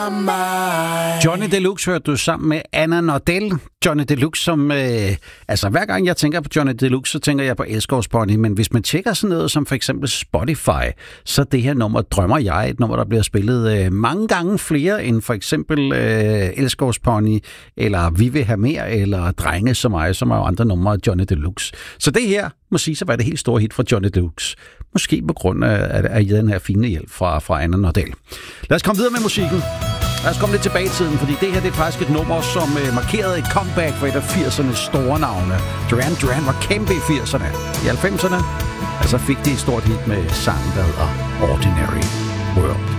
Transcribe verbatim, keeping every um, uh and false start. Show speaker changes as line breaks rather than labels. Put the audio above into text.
Johnny Deluxe hørte du sammen med Anna Nordell. Johnny Deluxe, som... Øh, altså, hver gang jeg tænker på Johnny Deluxe, så tænker jeg på Elskovspony. Men hvis man tjekker sådan noget som for eksempel Spotify, så det her nummer, Drømmer jeg, et nummer, der bliver spillet øh, mange gange flere end for eksempel øh, Elskovspony, eller Vi vil have mere, eller Drenge som mig, som er jo andre numre af Johnny Deluxe. Så det her må sige, så var det helt store hit fra Johnny Deluxe. Måske på grund af, af den her fine hjælp fra, fra Anna Nordell. Lad os komme videre med musikken. Lad os komme lidt tilbage i tiden, fordi det her det er faktisk et nummer, som øh, markerede et comeback for et af firsernes store navne. Duran Duran var kæmpe i firserne. I halvfemserne altså fik de et stort hit med sangen, der hedder Ordinary World.